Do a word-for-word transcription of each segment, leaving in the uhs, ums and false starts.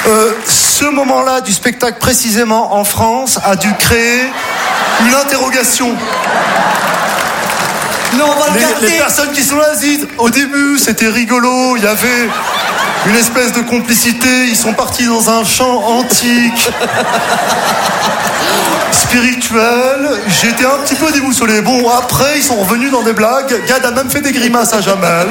Euh, ce moment-là du spectacle, précisément en France, a dû créer une interrogation. Non, on va le garder. Les, les personnes qui sont là disent, au début, c'était rigolo, il y avait une espèce de complicité, ils sont partis dans un chant antique, spirituel, j'étais un petit peu déboussolé. Bon, après, ils sont revenus dans des blagues, Gad a même fait des grimaces à Jamel.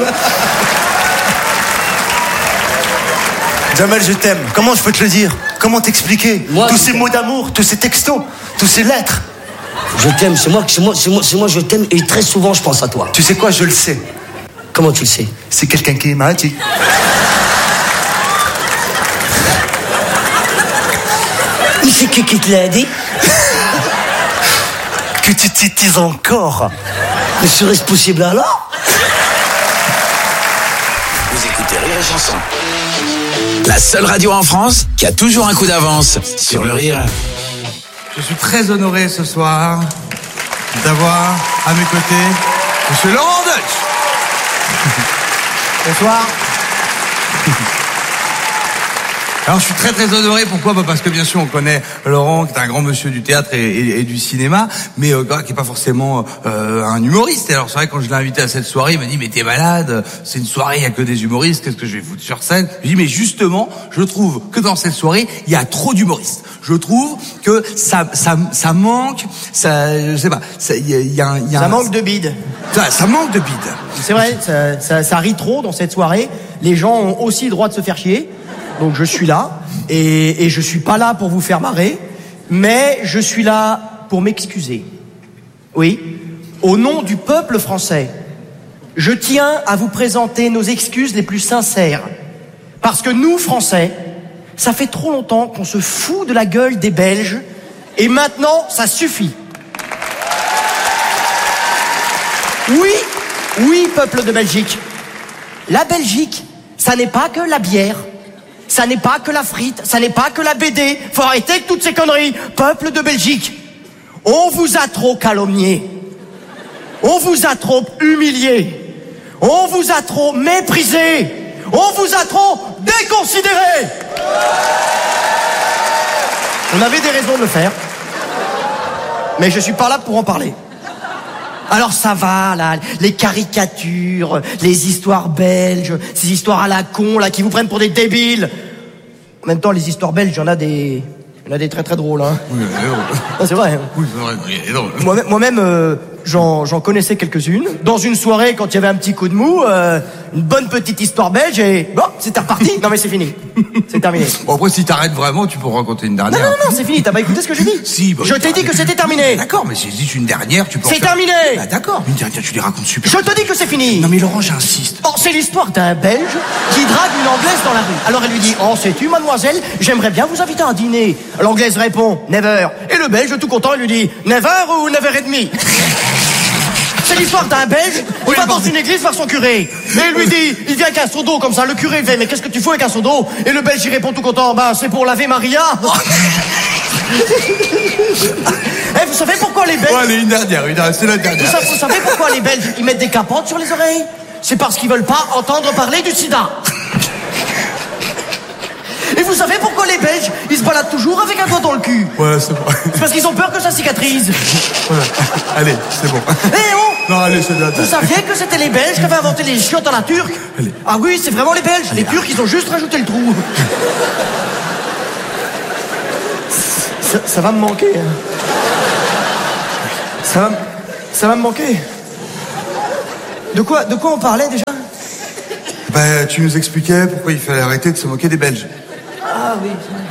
Jamel, je t'aime. Comment je peux te le dire? Comment t'expliquer? Moi, tous ces mots d'amour, tous ces textos, tous ces lettres. Je t'aime, c'est moi, c'est moi, c'est moi, c'est moi, je t'aime et très souvent je pense à toi. Tu sais quoi, je le sais. Comment tu le sais? C'est quelqu'un qui m'a dit. Mais c'est qui qui te l'a dit? Que tu t'utilises encore. Mais serait-ce possible alors? Vous écoutez Rire et Chanson. La seule radio en France qui a toujours un coup d'avance sur le rire. Je suis très honoré ce soir d'avoir à mes côtés Monsieur Laurent Deutsch. Bonsoir. Alors je suis très très honoré, pourquoi? Bah parce que bien sûr on connaît Laurent, qui est un grand monsieur du théâtre et, et, et du cinéma, mais euh, qui est pas forcément euh, un humoriste. Et alors c'est vrai, quand je l'ai invité à cette soirée, il m'a dit mais t'es malade, c'est une soirée, il y a que des humoristes, qu'est-ce que je vais foutre sur scène? Je lui ai dit mais justement, je trouve que dans cette soirée, il y a trop d'humoristes. Je trouve que ça ça ça manque, ça je sais pas, il y a, y a, y a ça un, manque de bide. Ça, ça manque de bide. C'est vrai, ça, ça, ça rit trop dans cette soirée. Les gens ont aussi le droit de se faire chier. Donc je suis là, et, et je suis pas là pour vous faire marrer, mais je suis là pour m'excuser. Oui, au nom du peuple français, je tiens à vous présenter nos excuses les plus sincères. Parce que nous, Français, ça fait trop longtemps qu'on se fout de la gueule des Belges, et maintenant, ça suffit. Oui, oui, peuple de Belgique. La Belgique, ça n'est pas que la bière. Ça n'est pas que la frite, ça n'est pas que la B D. Faut arrêter avec toutes ces conneries. Peuple de Belgique, on vous a trop calomnié. On vous a trop humilié. On vous a trop méprisé. On vous a trop déconsidéré. On avait des raisons de le faire. Mais je suis pas là pour en parler. Alors ça va, là, les caricatures, les histoires belges, ces histoires à la con, là, qui vous prennent pour des débiles. En même temps, les histoires belges, il y en a des... Il y en a des très très drôles, hein. Oui, mais drôle. Ah, c'est vrai. Oui, c'est vrai, il est drôle. Moi-même, moi-même euh, j'en, j'en connaissais quelques-unes. Dans une soirée, quand il y avait un petit coup de mou, euh, une bonne petite histoire belge et... Bon, c'était reparti. Non mais c'est fini. C'est terminé. Bon, après, si t'arrêtes vraiment, tu pourras raconter une dernière. Non, non, non, c'est fini. T'as pas écouté ce que j'ai dit? Si, bah, je t'ai dit que c'était terminé. D'accord, mais si c'est une dernière, tu peux... C'est faire... terminé. Bah, d'accord. Une dernière, tu les racontes super. Je te dis que c'est fini. Non mais Laurent, j'insiste. Oh, c'est l'histoire d'un Belge qui drague une Anglaise dans la rue. Alors elle lui dit, oh, sais-tu, mademoiselle, j'aimerais bien vous inviter à un dîner. L'Anglaise répond, never. Et le Belge, tout content, il lui dit, never ou never et demi. C'est l'histoire d'un Belge, il va dans une église voir son curé. Et il lui dit, il vient avec un seau d'eau comme ça. Le curé, il fait, mais qu'est-ce que tu fous avec un seau d'eau? Et le Belge, il répond tout content, bah, c'est pour laver Maria. Eh, vous savez pourquoi les Belges... Ouais, allez, une dernière, une dernière, c'est la dernière. Vous savez, vous savez pourquoi les Belges, ils mettent des capotes sur les oreilles? C'est parce qu'ils veulent pas entendre parler du sida. Et vous savez pourquoi les Belges, ils se baladent toujours avec un doigt dans le cul? Ouais, c'est bon. C'est parce qu'ils ont peur que ça cicatrise. Voilà. Allez, c'est bon. Eh oh! Non, allez, c'est bien. Vous saviez que c'était les Belges qui avaient inventé les chiottes à la turque? Allez. Ah oui, c'est vraiment les Belges. Allez, les Turcs, ils ont juste rajouté le trou. Ça, ça va me manquer. Hein. Ça va, ça va me manquer. De quoi, de quoi on parlait déjà? Bah, tu nous expliquais pourquoi il fallait arrêter de se moquer des Belges. Ah oui.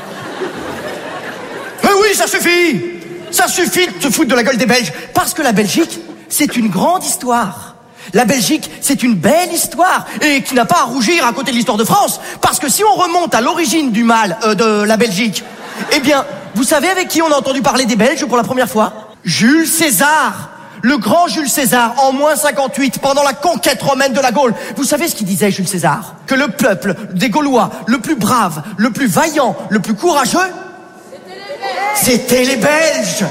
Mais oui, ça suffit. Ça suffit de se foutre de la gueule des Belges. Parce que la Belgique, c'est une grande histoire. La Belgique, c'est une belle histoire. Et qui n'a pas à rougir à côté de l'histoire de France. Parce que si on remonte à l'origine du mal euh, de la Belgique, eh bien, vous savez avec qui on a entendu parler des Belges pour la première fois? Jules César. Le grand Jules César, en moins cinquante-huit, pendant la conquête romaine de la Gaule. Vous savez ce qu'il disait, Jules César? Que le peuple des Gaulois, le plus brave, le plus vaillant, le plus courageux, c'était les Belges.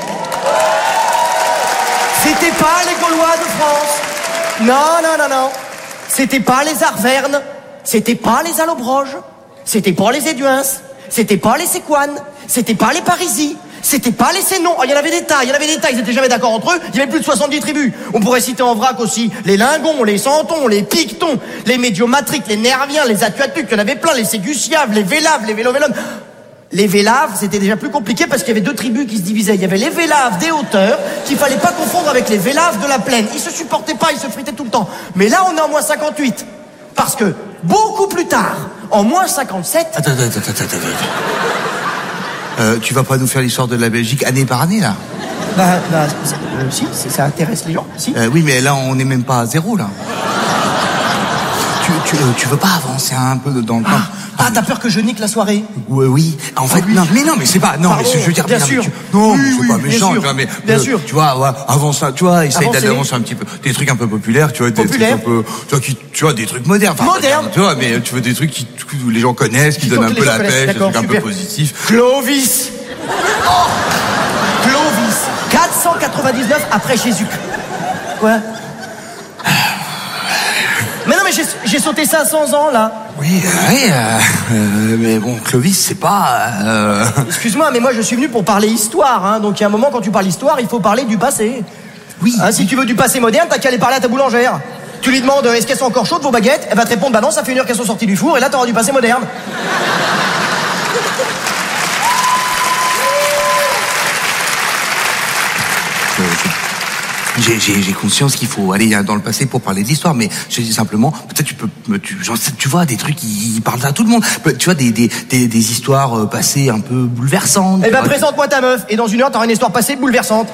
C'était pas les Gaulois de France. Non, non, non, non. C'était pas les Arvernes. C'était pas les Allobroges. C'était pas les Éduins. C'était pas les Séquanes, c'était pas les Parisis, c'était pas les Sénons. Il y en avait des tas, il y en avait des tas, ils étaient jamais d'accord entre eux. Il y avait plus de soixante-dix tribus. On pourrait citer en vrac aussi les Lingons, les Santons, les Pictons, les Médiomatriques, les Nerviens, les Atuatuques, il y en avait plein, les Ségusiaves, les Vélaves, les Vélovélones. Les Vélaves, c'était déjà plus compliqué parce qu'il y avait deux tribus qui se divisaient. Il y avait les Vélaves des hauteurs, qu'il fallait pas confondre avec les Vélaves de la plaine. Ils se supportaient pas, ils se fritaient tout le temps. Mais là, on est en moins cinquante-huit. Parce que, beaucoup plus tard, en moins cinquante-sept... Attends, attends, attends, attends, attends. Euh, tu vas pas nous faire l'histoire de la Belgique année par année, là? Bah, bah euh, si, ça intéresse les gens, si. Euh, oui, mais là, on n'est même pas à zéro, là. Tu, tu, euh, tu veux pas avancer un peu dans le temps? Ah, ah t'as peur que je nique la soirée? Oui, oui. En fait, Ah, oui. non, mais non, mais c'est pas, non, Pardon, mais je veux dire, bien mais, sûr. Tu, non, Oui, c'est oui, pas bien méchant, sûr. tu vois, mais, Bien euh, sûr. tu vois, ouais, avance, tu vois, essaye Avancer. d'avancer un petit peu, des trucs un peu populaires, tu vois, des Populaires. trucs un peu, tu vois, qui, tu vois, des trucs modernes. Enfin, Modernes. Tu vois, mais tu veux des trucs qui, que les gens connaissent, qui, Qui donnent un les peu gens la connaissent. pêche, des D'accord, trucs un peu super. positifs. Clovis. Oh, Clovis. quatre cent quatre-vingt-dix-neuf après Jésus-Christ. Quoi? Mais non, mais j'ai, j'ai sauté cinq cents ans, là. Oui, euh, oui, euh, euh, mais bon, Clovis, c'est pas... Euh... Excuse-moi, mais moi, je suis venu pour parler histoire, hein. Donc, il y a un moment, quand tu parles histoire, il faut parler du passé. Oui. Hein, si tu veux du passé moderne, t'as qu'à aller parler à ta boulangère. Tu lui demandes, est-ce qu'elles sont encore chaudes, vos baguettes? Elle va te répondre, bah non, ça fait une heure qu'elles sont sorties du four, et là, t'auras du passé moderne. J'ai, j'ai, j'ai conscience qu'il faut aller dans le passé pour parler de l'histoire, mais je dis simplement, peut-être tu peux, tu, genre, tu vois, des trucs qui parlent à tout le monde. Tu vois, des, des, des, des histoires euh, passées un peu bouleversantes. Eh ben, vois. présente-moi ta meuf, et dans une heure, t'auras une histoire passée bouleversante.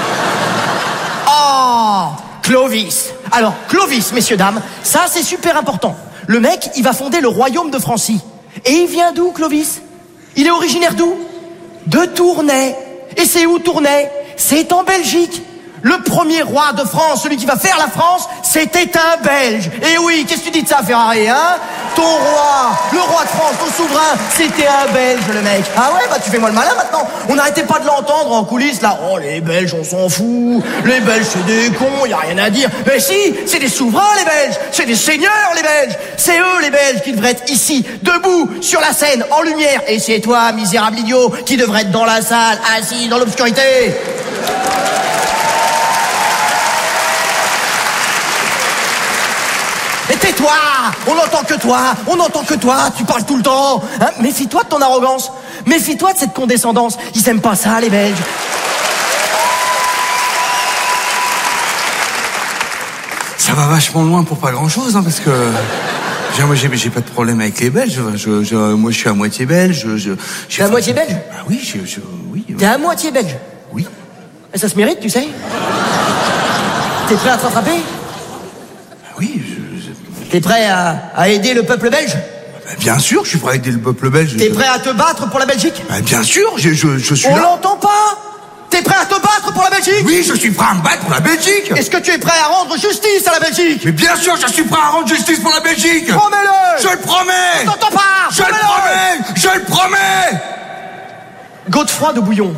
Oh, Clovis. Alors, Clovis, messieurs, dames, ça, c'est super important. Le mec, il va fonder le royaume de Francie. Et il vient d'où, Clovis? Il est originaire d'où? De Tournai. Et c'est où, Tournai? C'est en Belgique. Le premier roi de France, celui qui va faire la France, c'était un Belge. Et oui, qu'est-ce que tu dis de ça, Ferrari, hein? Ton roi, le roi de France, ton souverain, c'était un Belge, le mec. Ah ouais, bah tu fais moi le malin maintenant. On n'arrêtait pas de l'entendre en coulisses, là. Oh, les Belges, on s'en fout. Les Belges, c'est des cons, y a rien à dire. Mais si, c'est des souverains, les Belges. C'est des seigneurs, les Belges. C'est eux, les Belges, qui devraient être ici, debout, sur la scène, en lumière. Et c'est toi, misérable idiot, qui devrait être dans la salle, assis dans l'obscurité. Mais tais-toi! On n'entend que toi! On n'entend que toi! Tu parles tout le temps! Hein? Méfie-toi de ton arrogance! Méfie-toi de cette condescendance! Ils aiment pas ça, les Belges! Ça va vachement loin pour pas grand-chose, hein, parce que... Moi, j'ai, j'ai pas de problème avec les Belges. Je, je, moi, je suis à moitié belge. Je, je, T'es à moitié belge? Ah oui, je, je, oui. T'es à moitié belge? Oui. Et ça se mérite, tu sais? T'es prêt à te rattraper? Oui, je... T'es prêt à, à aider le peuple belge? Bah, bien sûr, je suis prêt à aider le peuple belge. T'es je... prêt à te battre pour la Belgique? Bah, bien sûr, je, je, je suis On là. l'entend pas? T'es prêt à te battre pour la Belgique? Oui, je suis prêt à me battre pour la Belgique. Est-ce que tu es prêt à rendre justice à la Belgique? Mais bien sûr, je suis prêt à rendre justice pour la Belgique. Promets-le! Je le promets. On t'entend pas! Je le promets. Je le promets. Godefroy de Bouillon.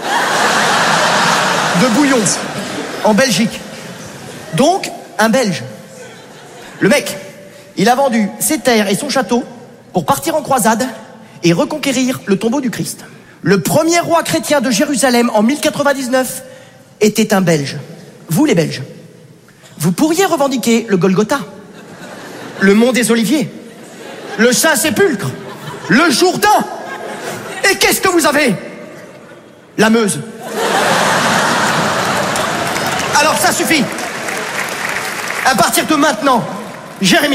De Bouillon. En Belgique. Donc, un Belge. Le mec, il a vendu ses terres et son château pour partir en croisade et reconquérir le tombeau du Christ. Le premier roi chrétien de Jérusalem en mille quatre-vingt-dix-neuf était un Belge. Vous, les Belges, vous pourriez revendiquer le Golgotha, le mont des Oliviers, le Saint-Sépulcre, le Jourdain. Et qu'est-ce que vous avez? La Meuse. Alors ça suffit. À partir de maintenant, Jérémie.